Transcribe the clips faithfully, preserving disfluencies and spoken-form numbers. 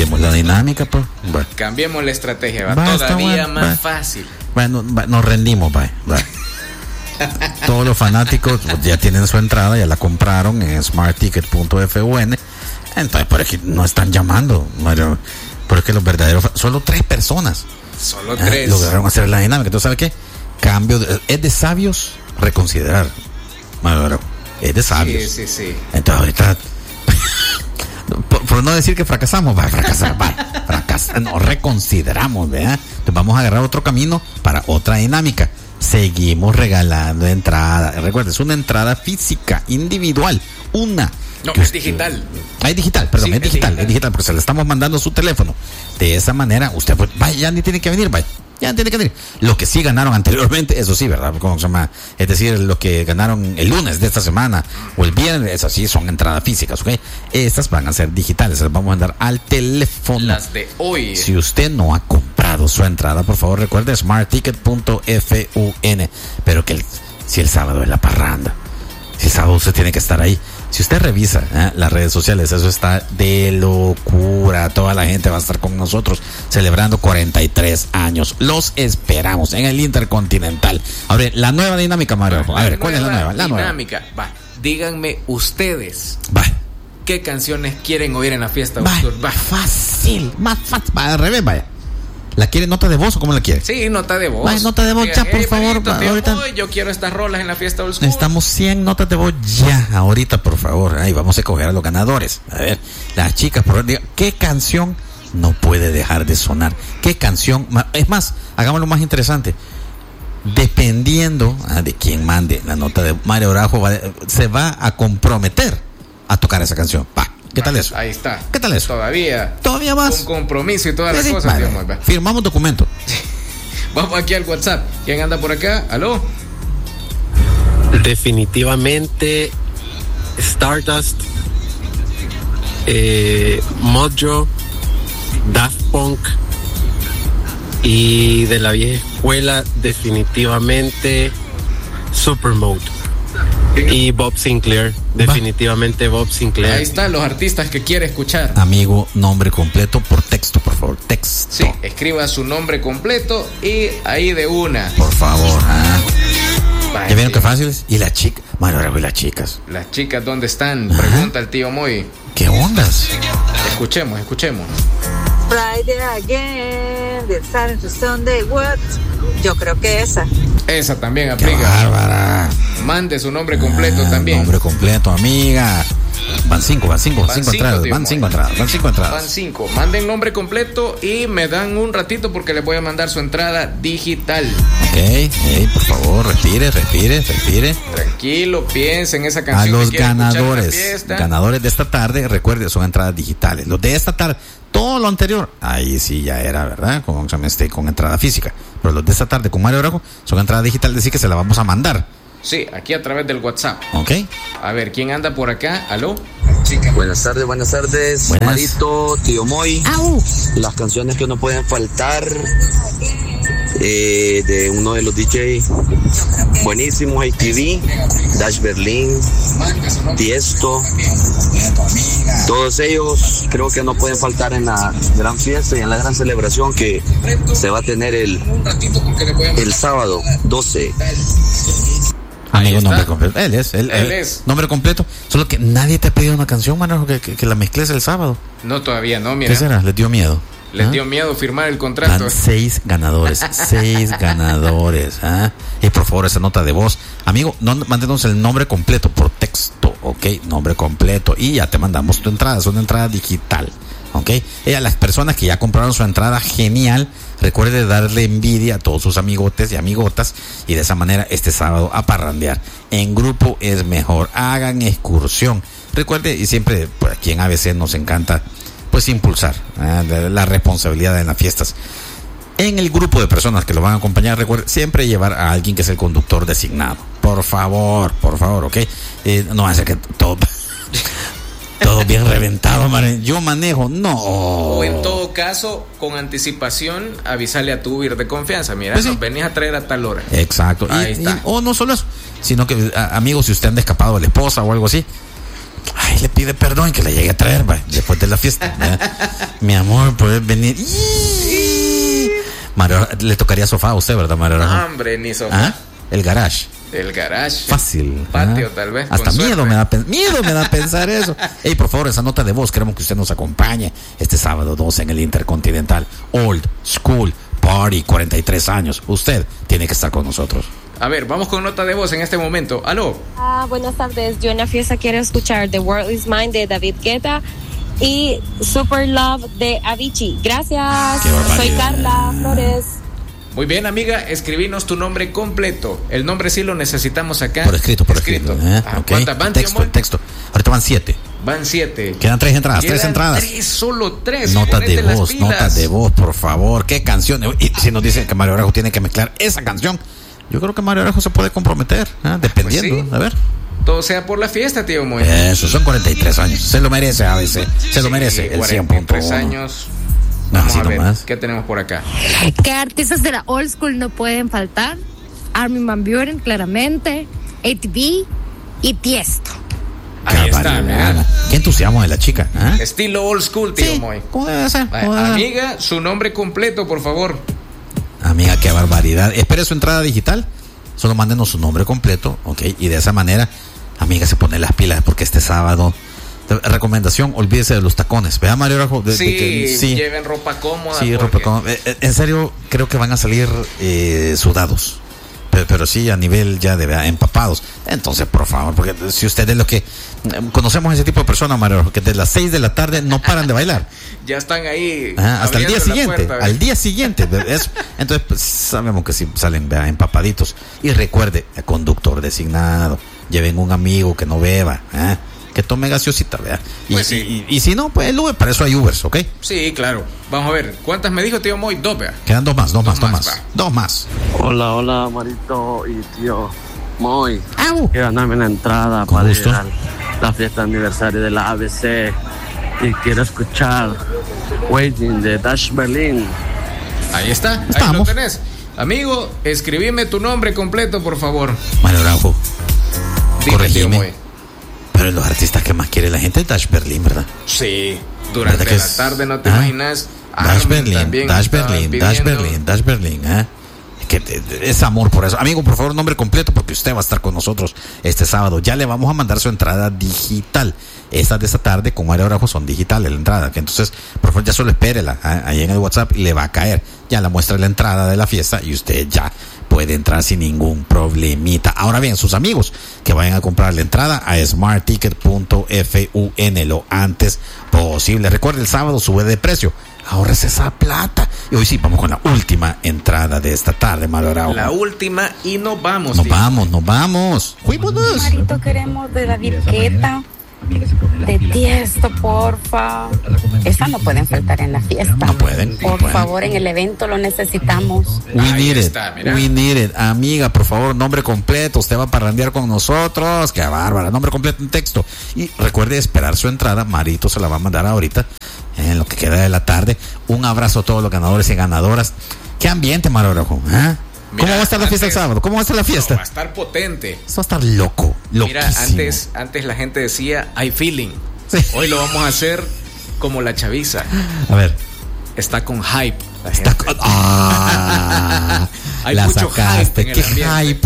cambiemos la dinámica, pues. Bueno. Cambiemos la estrategia, va, va todavía bueno, más va. fácil. Bueno, va, nos rendimos, va. va. Todos los fanáticos ya tienen su entrada, ya la compraron en smart ticket punto f u n. Entonces, por aquí no están llamando, Mario. Porque los verdaderos, solo tres personas. Solo tres. Lograron hacer la dinámica. ¿Tú sabes qué? Cambio, de, es de sabios reconsiderar. Mario, es de sabios. Sí, sí, sí. Entonces, ahorita. Por, por no decir que fracasamos, va a fracasar, va, fracasar, no, reconsideramos, ¿verdad? Entonces vamos a agarrar otro camino para otra dinámica. Seguimos regalando entradas. Recuerda, es una entrada física, individual, una. No, es usted, digital. Ah, es digital, perdón, sí, es, digital, es digital, es digital, porque se le estamos mandando a su teléfono. De esa manera, usted, pues, vaya, ya ni tiene que venir, vaya. Ya tiene que venir. Los que sí ganaron anteriormente, eso sí, ¿verdad? ¿Cómo se llama? Es decir, los que ganaron el lunes de esta semana o el viernes, esas sí son entradas físicas, ¿ok? Estas van a ser digitales, se las vamos a mandar al teléfono. Las de hoy. Si usted no ha comprado su entrada, por favor, recuerde smart ticket punto f u n. Pero que el, si el sábado es la parranda, si el sábado usted tiene que estar ahí. Si usted revisa ¿eh? las redes sociales, eso está de locura. Toda la gente va a estar con nosotros celebrando cuarenta y tres años. Los esperamos en el Intercontinental. A ver, la nueva dinámica, Mario. A ver, ¿cuál es la nueva? La dinámica. Nueva. Va. Díganme ustedes. Va. ¿Qué canciones quieren oír en la fiesta? Va. Va. Fácil. Más fácil. Va, al revés, vaya. ¿La quiere nota de voz o cómo la quiere? Sí, nota de voz. Va, nota de voz ya, por hey, favor. Marito, va, ahorita voy, yo quiero estas rolas en la fiesta old school. Necesitamos cien notas de voz ya, ahorita, por favor. Ahí vamos a escoger a los ganadores. A ver, las chicas, por favor, ¿qué canción no puede dejar de sonar? ¿Qué canción? Es más, hagámoslo más interesante. Dependiendo ah, de quién mande la nota de Mario Araujo, va, se va a comprometer a tocar esa canción. Va. ¿Qué tal eso? Ahí está. ¿Qué tal eso? Todavía. Todavía más. Con compromiso y todas sí, las sí, cosas. vale. Digamos, firmamos documento. Vamos aquí al WhatsApp. ¿Quién anda por acá? ¿Aló? Definitivamente Stardust, eh, Mojo, Daft Punk y de la vieja escuela definitivamente Supermode. Y Bob Sinclair, definitivamente Bob Sinclair. Ahí están los artistas que quiere escuchar. Amigo, nombre completo por texto, por favor, texto. Sí, escriba su nombre completo y ahí de una. Por favor, ¿ah? Vaya, ¿ya vieron qué fáciles? Y las chicas, bueno, ahora voy las chicas. Las chicas, ¿dónde están? ¿Ah? Pregunta el tío Moy. ¿Qué ondas? Escuchemos, escuchemos. Friday again, the Saturday to Sunday, what? Yo creo que esa. Esa también aplica. ¡Qué bárbara! Mande su nombre completo ah, también. Nombre completo, amiga. Van cinco, van cinco, van cinco, cinco entradas, van cinco entradas, van cinco entradas. Van cinco. Manden nombre completo y me dan un ratito porque les voy a mandar su entrada digital. Ok, hey, por favor, respire, respire, respire. Tranquilo, piensa en esa canción. A los que ganadores, ganadores de esta tarde, recuerde, son entradas digitales. Los de esta tarde, todo lo anterior, ahí sí ya era, ¿verdad? Con, con entrada física. Pero los de esta tarde con Mario Araujo son entradas digitales, decir que se la vamos a mandar. Sí, aquí a través del WhatsApp. Ok. A ver, ¿quién anda por acá? ¿Aló? Buenas tardes, buenas tardes. Buenas. Marito, tío Moy. ¡Au! Las canciones que no pueden faltar eh, de uno de los D J buenísimos, A T V, Dash Berlin, Tiesto. Todos ellos creo que no pueden faltar en la gran fiesta y en la gran celebración que se va a tener el, el sábado doce. Amigo, nombre completo. Él es, él, él él es. Nombre completo. Solo que nadie te ha pedido una canción, mano, que, que, que la mezcles el sábado. No, todavía no, mira. ¿Qué será? ¿Les dio miedo? Les ¿Ah? dio miedo firmar el contrato. Dan seis ganadores, seis ganadores. ¿Ah? Y por favor, esa nota de voz. Amigo, no, mándenos el nombre completo por texto, ¿ok? Nombre completo. Y ya te mandamos tu entrada, es una entrada digital. ¿Ok? Y a las personas que ya compraron su entrada, genial, recuerde darle envidia a todos sus amigotes y amigotas y de esa manera este sábado a parrandear. En grupo es mejor, hagan excursión. Recuerde, y siempre pues, aquí en A B C nos encanta pues impulsar ¿eh? la responsabilidad en las fiestas. En el grupo de personas que lo van a acompañar, recuerde siempre llevar a alguien que es el conductor designado. Por favor, por favor, ¿ok? Eh, no hace que todo... Todo bien reventado, man. Yo manejo, no. O en todo caso, con anticipación, avisarle a tu Uber de confianza. Mira, pues sí. Nos venís a traer a tal hora. Exacto. Ahí y, está. Y, o no solo eso, sino que, a, amigos, si usted anda escapado de la esposa o algo así, Ay, le pide perdón que le llegue a traer, va, después de la fiesta. Mi amor, puedes venir. Mario, le tocaría sofá a usted, ¿verdad, Mario? No, hombre, ni sofá. ¿Ah? El garage. El garage. Fácil. Patio, ¿ah? tal vez. Hasta miedo suerte. me, da, miedo me da pensar eso. Ey, por favor, esa nota de voz, queremos que usted nos acompañe este sábado doce en el Intercontinental. Old School Party, cuarenta y tres años. Usted tiene que estar con nosotros. A ver, vamos con nota de voz en este momento. Aló. Ah, buenas tardes. Yo en la fiesta quiero escuchar The World Is Mine de David Guetta y Super Love de Avicii. Gracias. Soy Carla Flores. Muy bien, amiga, escribinos tu nombre completo. El nombre sí lo necesitamos acá. Por escrito, por escrito. escrito. ¿eh? Ah, Okay. ¿Cuántas van, texto, tío Moy? texto. Ahorita van siete. Van siete. Quedan tres entradas, Quedan tres entradas. Tres, solo tres. Notas de Ponete las voz, pilas. notas de voz, por favor. ¿Qué canción? Y si nos dicen que Mario Arajo tiene que mezclar esa canción, yo creo que Mario Arajo se puede comprometer, ¿eh? Dependiendo. Pues sí. A ver. Todo sea por la fiesta, tío Moy. Eso, son cuarenta y tres años. Se lo merece, A B C. Se lo merece el cien punto cuarenta y tres uno. años. No, Vamos así a ver nomás. qué tenemos por acá. ¿Qué artistas de la old school no pueden faltar? Armin van Buuren, claramente, A T B y Tiesto. Ahí está, Cabalera. mira. Qué entusiasmo de la chica, ¿eh? Estilo old school, tío Sí, Moy. ¿cómo debe ser? Va, ¿Cómo debe ser? Amiga, su nombre completo, por favor. Amiga, qué barbaridad. Espere su entrada digital. Solo mándenos su nombre completo, ¿ok? Y de esa manera, amiga, se pone las pilas porque este sábado. Recomendación, olvídese de los tacones. Vea, Mario Arajo. De, Sí, de que, sí, lleven ropa cómoda. sí, ropa porque- cómoda. Eh, eh, En serio, creo que van a salir eh, sudados. Pero, pero sí a nivel ya de ¿verdad? Empapados. Entonces, por favor, porque si usted es lo que. eh, Conocemos ese tipo de personas, Mario Arajo, que desde las seis de la tarde no paran de bailar. Ya están ahí. Ajá, hasta el día abriendo la siguiente, puerta, al día siguiente. Eso. Entonces, pues, sabemos que sí salen ¿verdad? Empapaditos. Y recuerde, el conductor designado, lleven un amigo que no beba, ¿eh? Que tome gaseosita, ¿verdad? Y, Pues sí. y, y, y si no, pues el Uber, para eso hay Ubers, ¿ok? Sí, claro. Vamos a ver, ¿cuántas me dijo tío Moy? Dos, vea. Quedan dos más, dos, más, dos más. va. Dos más. Hola, hola, Marito y tío Moy. ¡Au! Quiero ganarme la entrada Con para gusto. ir a la fiesta de aniversario de la A B C. Y quiero escuchar Waiting de Dash Berlin. Ahí está, ahí Estamos. lo tenés. Amigo, escribime tu nombre completo, por favor. Mario Araujo, Dime, tío corregime. Moy. Pero los artistas que más quiere la gente es Dash Berlin, ¿verdad? Sí, durante ¿Verdad que la es? tarde no te Ah, imaginas. Dash Armin Berlin, también Dash estaba Berlin, Dash pidiendo. Berlin, Dash Berlin, ¿eh? Que te- te- es amor por eso. Amigo, por favor, nombre completo porque usted va a estar con nosotros este sábado. Ya le vamos a mandar su entrada digital. Estas de esta tarde con Mario Arajo son digitales la entrada. Que entonces, por favor, ya solo espérela ¿eh? ahí en el WhatsApp y le va a caer. Ya la muestra la entrada de la fiesta y usted ya puede entrar sin ningún problemita. Ahora bien, sus amigos que vayan a comprar la entrada a smart ticket punto fun lo antes posible. Recuerde, el sábado sube de precio. Ahorres esa plata. Y hoy sí, vamos con la última entrada de esta tarde, Mario Araujo. La última y nos vamos. Nos tío. vamos, nos vamos. ¡Fuímonos! Marito, queremos de David Guetta, de Tiesto, porfa. Esas no pueden faltar en la fiesta. No pueden, no Por pueden. favor, en el evento lo necesitamos. We Ahí need it. está, mira. We need it. Amiga, por favor, nombre completo. Usted va a parrandear con nosotros. Qué bárbara. Nombre completo en texto. Y recuerde esperar su entrada. Marito se la va a mandar ahorita. En lo que queda de la tarde. Un abrazo a todos los ganadores y ganadoras. Qué ambiente, Mario Arajo, ¿eh? ¿Cómo Mira, va a estar la fiesta el antes- sábado? ¿Cómo va a estar la No, fiesta? va a estar potente. Esto va a estar loco. Loquísimo. Mira, antes, antes la gente decía, hay feeling. Sí. Hoy lo vamos a hacer como la chaviza. A ver. Está con hype. La Está gente. con- Ah, Hay la mucho sacaste. hype en el Qué ambiente.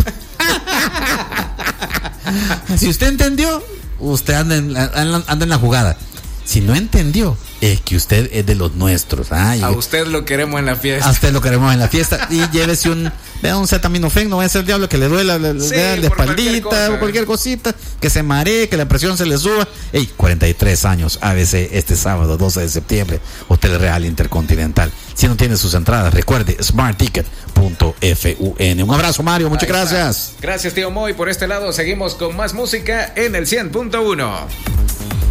hype. Si usted entendió, usted anda en, anda anda en la jugada. Si no entendió, es que usted es de los nuestros. Ah, y A usted lo queremos en la fiesta. a usted lo queremos en la fiesta. Y llévese un, vea un acetaminofén, no vaya a ser el diablo que le duela la, la- Sí, vea, la por cualquier espaldita cosa. o cualquier cosita, que se maree, que la presión se le suba. Ey, cuarenta y tres años, A B C, este sábado, doce de septiembre, Hotel Real Intercontinental. Si no tiene sus entradas, recuerde, smart ticket punto fun. Un abrazo, Mario, muchas Ahí está. gracias. Gracias, tío Moy. Por este lado, seguimos con más música en el cien punto uno.